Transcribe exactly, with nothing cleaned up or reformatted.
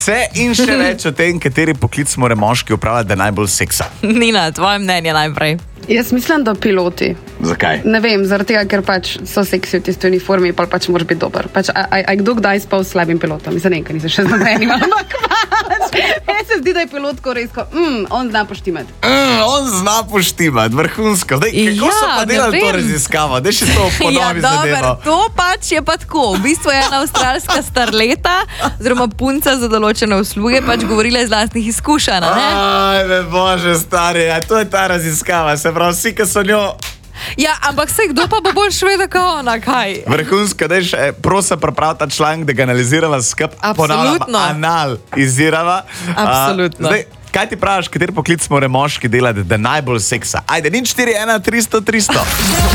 Vse in še več o tem, kateri poklic mora moški upravljati, da najbolj seksa. Nina, tvoje mnenje najprej. Jaz mislim, da piloti. Zakaj? Ne vem, zaradi tega, ker pač so seksi v tisti uniformi, pa pač moraš biti dober. Pač, a, a, a kdo kdaj spal s slabim pilotom? Mislim, nekaj nisem še znamenil, ampak pač. Meni se zdi, da je pilot korejsko, mm, on zna poštimati. Mm, on zna poštimati, vrhunsko. Zdaj, kako Ja, so pa ne delali to vem. raziskavo? Daj še to Ja, ponovi dober, zadevo. to pač je pa tako. V bistvu je ena avstralska starleta, oziroma punca za določene usluge, pač govorila iz lastnih izkušenj, a ne? Aj, me bože, stari, a to je ta raziskava. Se pravi, vsi, ki so njo Ja, ampak sej, kdo pa bo bolj šveda kao ona, kaj? vrhunska, daj še, prosa prav ta članek, da ga analizirava skup, Absolutno. analizirava. Absolutno. Zdaj, kaj ti praviš, kateri poklic mora moški delati, da najbolj seksa? Ajde, nič štiri ena tristo tristo.